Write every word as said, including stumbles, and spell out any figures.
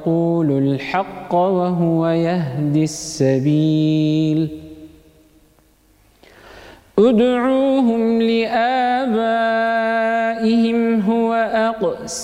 يقول الحق وهو يهدي السبيل ادعوهم لآبائهم هو أقسط